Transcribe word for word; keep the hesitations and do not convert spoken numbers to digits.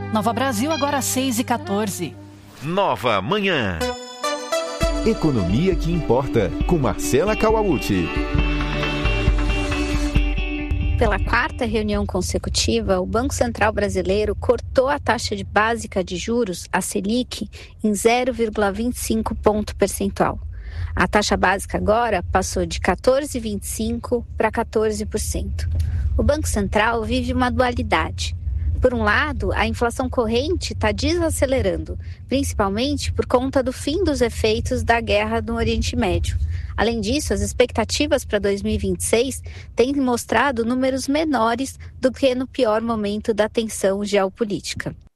Nova Brasil, agora seis e quatorze. Nova Manhã. Economia que importa, com Marcela Kawauchi. Pela quarta reunião consecutiva, o Banco Central brasileiro cortou a taxa de básica de juros, a Selic, em zero vírgula vinte e cinco ponto percentual. A taxa básica agora passou de quatorze vírgula vinte e cinco por cento para quatorze por cento. O Banco Central vive uma dualidade. Por um lado, a inflação corrente está desacelerando, principalmente por conta do fim dos efeitos da guerra no Oriente Médio. Além disso, as expectativas para dois mil e vinte e seis têm mostrado números menores do que no pior momento da tensão geopolítica.